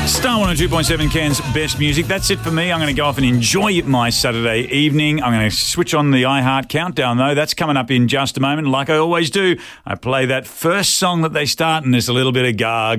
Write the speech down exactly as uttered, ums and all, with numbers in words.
Star one oh two point seven Cairns best music. That's it for me. I'm going to go off and enjoy my Saturday evening. I'm going to switch on the iHeart countdown, though. That's coming up in just a moment. Like I always do, I play that first song that they start, and there's a little bit of gargle.